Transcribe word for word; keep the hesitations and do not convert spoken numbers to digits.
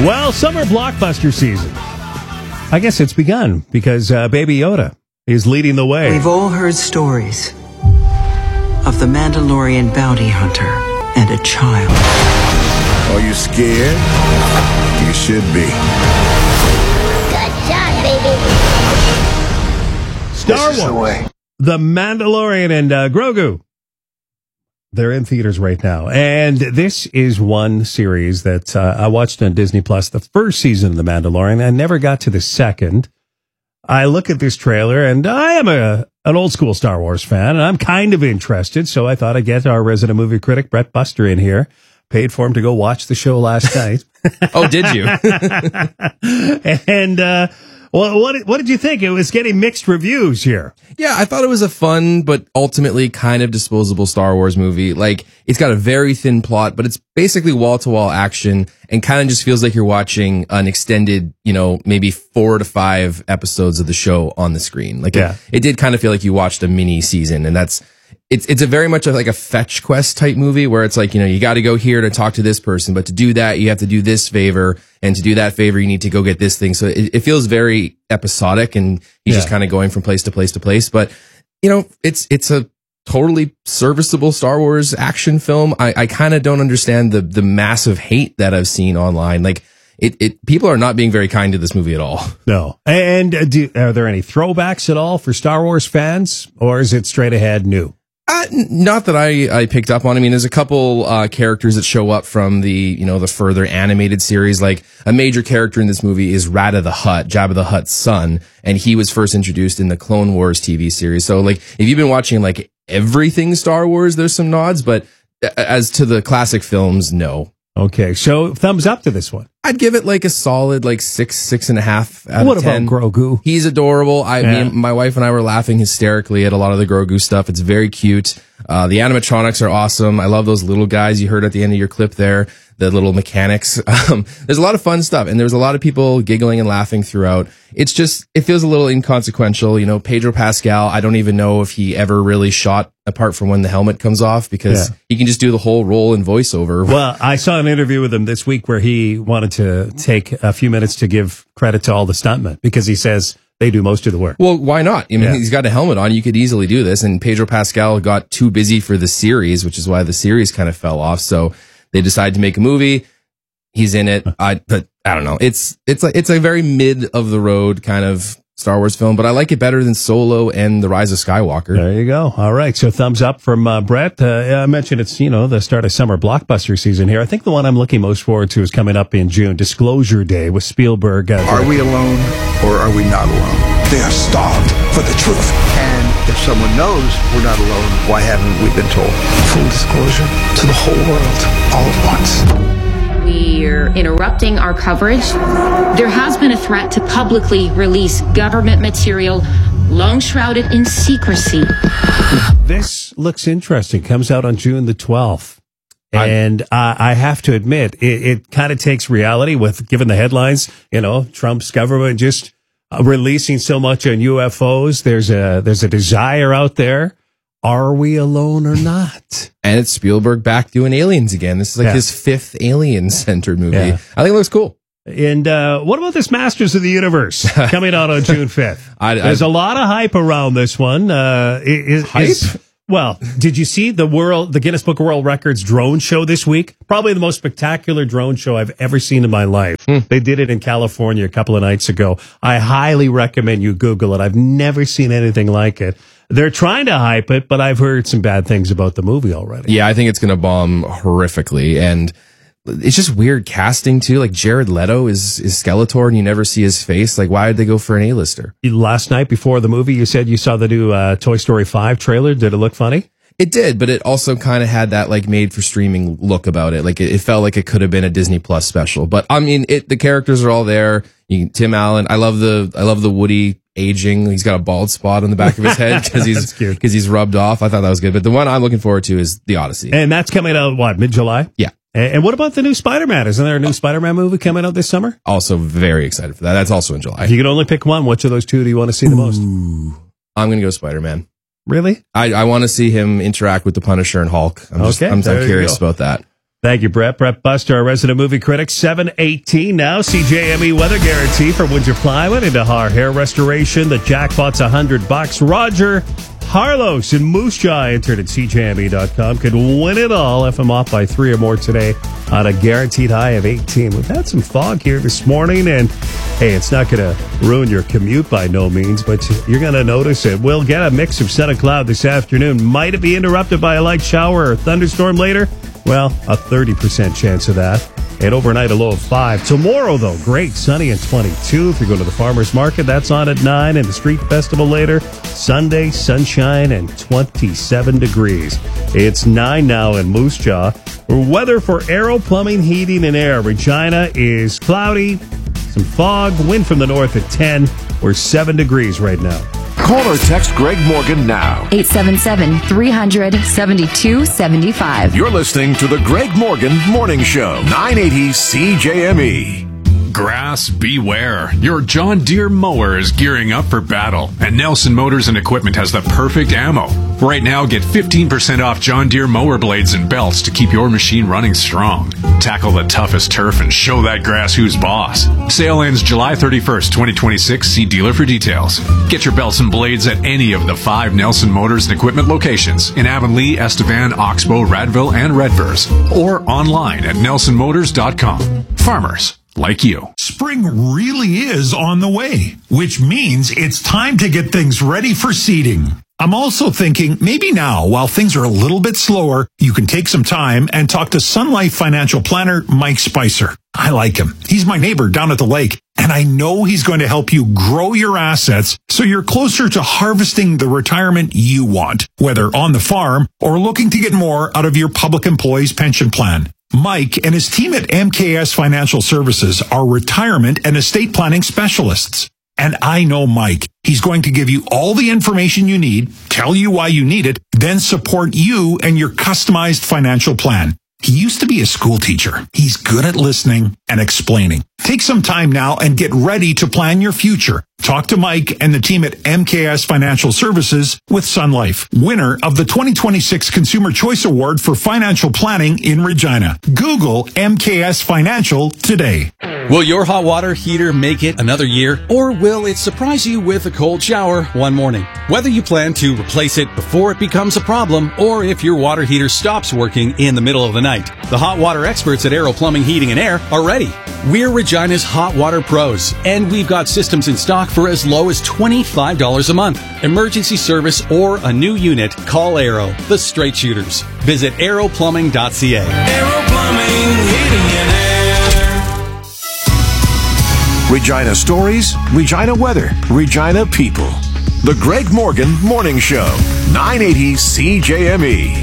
Well, summer blockbuster season. I guess it's begun because uh, Baby Yoda is leading the way. We've all heard stories of the Mandalorian bounty hunter and a child. Are you scared? You should be. Good job, baby. Star This is the Wars, way. The Mandalorian and uh, Grogu. They're in theaters right now. And this is one series that uh, I watched on Disney Plus, the first season of The Mandalorian. I never got to the second. I look at this trailer, and I am a an old school Star Wars fan, and I'm kind of interested. So I thought I'd get our resident movie critic, Brett Buster, in here. Paid for him to go watch the show last night. Oh, did you? and uh, well, what what did you think? It was getting mixed reviews here. Yeah, I thought it was a fun, but ultimately kind of disposable Star Wars movie. Like, it's got a very thin plot, but it's basically wall-to-wall action and kind of just feels like you're watching an extended, you know, maybe four to five episodes of the show on the screen. Like, Yeah. it, it did kind of feel like you watched a mini season, and that's, it's, it's a very much like a fetch quest type movie where it's like, you know, you got to go here to talk to this person, but to do that, you have to do this favor, and to do that favor, you need to go get this thing. So it, it feels very episodic, and he's Yeah. just kind of going from place to place to place. But, you know, it's, it's a totally serviceable Star Wars action film. I, I kind of don't understand the, the massive hate that I've seen online. Like, it, it, people are not being very kind to this movie at all. No. And uh, do, are there any throwbacks at all for Star Wars fans, or is it straight ahead new? Uh, n- not that I, I picked up on. I mean, there's a couple uh, characters that show up from the, you know, the further animated series. Like, a major character in this movie is Rata the Hutt, Jabba the Hutt's son, and he was first introduced in the Clone Wars T V series. So, like, if you've been watching like everything Star Wars, there's some nods, but as to the classic films, no. Okay, so thumbs up to this one. I'd give it like a solid like six, six and a half out What of about ten. Grogu? He's adorable. I, Yeah. me and my wife and I were laughing hysterically at a lot of the Grogu stuff. It's very cute. Uh, the animatronics are awesome. I love those little guys you heard at the end of your clip there, the little mechanics. Um, there's a lot of fun stuff, and there's a lot of people giggling and laughing throughout. It's just, it feels a little inconsequential. You know, Pedro Pascal, I don't even know if he ever really shot apart from when the helmet comes off, because Yeah. he can just do the whole role in voiceover. Well, I saw an interview with him this week where he wanted to take a few minutes to give credit to all the stuntmen, because he says they do most of the work. Well, why not? I mean, Yeah. he's got a helmet on. You could easily do this. And Pedro Pascal got too busy for the series, which is why the series kind of fell off. So they decided to make a movie. He's in it. I, but I don't know. It's, it's like, it's a very mid of the road kind of Star Wars film, but I like it better than Solo and The Rise of Skywalker. There you go. All right. So thumbs up from uh, Brett. Uh, I mentioned it's, you know, the start of summer blockbuster season here. I think the one I'm looking most forward to is coming up in June, Disclosure Day with Spielberg. Uh, Are we alone or are we not alone? They are starved for the truth. And if someone knows we're not alone, why haven't we been told? Full disclosure to the whole world all at once. We're interrupting our coverage. There has been a threat to publicly release government material long shrouded in secrecy. This looks interesting. Comes out on June the twelfth. And uh, I have to admit, it, it kind of takes reality with, given the headlines, you know, Trump's government just uh, releasing so much on U F Os. There's a, there's a desire out there. Are we alone or not? And it's Spielberg back doing aliens again. This is like Yeah. his fifth alien-centered movie. Yeah. I think it looks cool. And uh, what about this Masters of the Universe coming out on June fifth? I- I- There's a lot of hype around this one. Uh, is, Hype? is- well, did you see the world, the Guinness Book of World Records drone show this week? Probably the most spectacular drone show I've ever seen in my life. Hmm. They did it in California a couple of nights ago. I highly recommend you Google it. I've never seen anything like it. They're trying to hype it, but I've heard some bad things about the movie already. Yeah, I think it's going to bomb horrifically. And it's just weird casting too. Like, Jared Leto is, is Skeletor and you never see his face. Like, why did they go for an A-lister? Last night before the movie, you said you saw the new uh, Toy Story five trailer. Did it look funny? It did, but it also kind of had that like made for streaming look about it. Like, it, it felt like it could have been a Disney Plus special. But I mean, it, the characters are all there. You, Tim Allen. I love the, I love the Woody aging. He's got a bald spot on the back of his head because he's, That's cute. because he's rubbed off. I thought that was good. But the one I'm looking forward to is The Odyssey. And that's coming out, what, mid-July? Yeah. And and what about the new Spider-Man? Isn't there a new Spider-Man movie coming out this summer? Also very excited for that. That's also in July. If you could only pick one, which of those two do you want to see the most? I'm going to go Spider-Man. Really? I, I want to see him interact with the Punisher and Hulk. I'm just, Okay, I'm, there I'm you curious go. about that. Thank you, Brett. Brett Buster, our resident movie critic. seven eighteen now. C J M E weather guarantee for Windsor Plywood into Har Hair Restoration. The jackpot's one hundred bucks. Roger Harlos in Moose Jaw entered at C J M E dot com. Could win it all if I'm off by three or more today on a guaranteed high of eighteen. We've had some fog here this morning, and hey, it's not going to ruin your commute by no means, but you're going to notice it. We'll get a mix of sun and cloud this afternoon. Might it be interrupted by a light shower or thunderstorm later? Well, a thirty percent chance of that. And overnight, a low of five. Tomorrow, though, great, sunny and twenty-two. If you're going to the farmer's market, that's on at nine. And the street festival later, Sunday, sunshine and twenty-seven degrees. It's nine now in Moose Jaw. Weather for Aero Plumbing, Heating, and Air. Regina is cloudy, some fog, wind from the north at ten. We're seven degrees right now. Call or text Greg Morgan now. eight seven seven, three hundred, seventy-two seventy-five. You're listening to the Greg Morgan Morning Show, nine eighty C J M E. Grass, beware. Your John Deere mower is gearing up for battle, and Nelson Motors and Equipment has the perfect ammo. Right now, get fifteen percent off John Deere mower blades and belts to keep your machine running strong. Tackle the toughest turf and show that grass who's boss. Sale ends July thirty-first, twenty twenty-six. See dealer for details. Get your belts and blades at any of the five Nelson Motors and Equipment locations in Avonlea, Estevan, Oxbow, Radville, and Redvers, or online at nelson motors dot com. Farmers like you. Spring really is on the way, which means it's time to get things ready for seeding. I'm also thinking maybe now, while things are a little bit slower, you can take some time and talk to Sun Life financial planner Mike Spicer. I like him. He's my neighbor down at the lake, and I know he's going to help you grow your assets so you're closer to harvesting the retirement you want, whether on the farm or looking to get more out of your public employees pension plan. Mike and his team at M K S Financial Services are retirement and estate planning specialists. And I know Mike. He's going to give you all the information you need, tell you why you need it, then support you and your customized financial plan. He used to be a school teacher. He's good at listening and explaining. Take some time now and get ready to plan your future. Talk to Mike and the team at M K S Financial Services with Sun Life, winner of the twenty twenty-six Consumer Choice Award for Financial Planning in Regina. Google M K S Financial today. Will your hot water heater make it another year, or will it surprise you with a cold shower one morning? Whether you plan to replace it before it becomes a problem, or if your water heater stops working in the middle of the night, the hot water experts at Aero Plumbing, Heating, and Air are ready. We're Regina's hot water pros, and we've got systems in stock for as low as twenty-five dollars a month. Emergency service or a new unit, call Aero, the straight shooters. Visit aero plumbing dot c a. Aero Plumbing, Heating, and Air. Regina stories, Regina weather, Regina people. The Greg Morgan Morning Show, nine eighty C J M E.